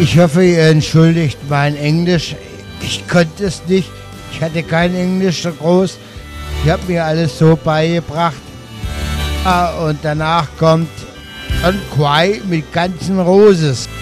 Ich hoffe, ihr entschuldigt mein Englisch. Ich konnte es nicht. Ich hatte kein Englisch so groß. Ich habe mir alles so beigebracht. Und danach kommt Don't Cry mit Guns N' Roses.